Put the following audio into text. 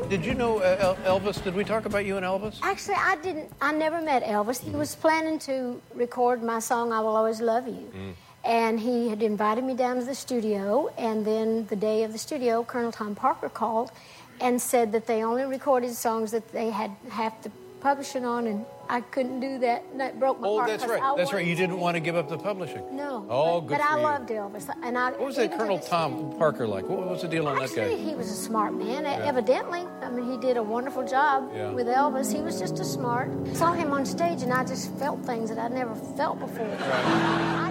Did you know Elvis? Did we talk about you and Elvis? Actually, I didn't. I never met Elvis. He was planning to record my song, I Will Always Love You. And he had invited me down to the studio, and then the day of the studio, Colonel Tom Parker called and said that they only recorded songs that they had half the publishing on, and I couldn't do that, and that broke my heart. Oh, that's right. That's right. You didn't want to give up the publishing. No. Oh, good but for I you. loved Elvis. And what was that Colonel Tom Parker like? What was the deal on that guy? Actually, he was a smart man. Evidently, I mean, he did a wonderful job with Elvis. He was just a smart. I saw him on stage, and I just felt things that I'd never felt before. Right.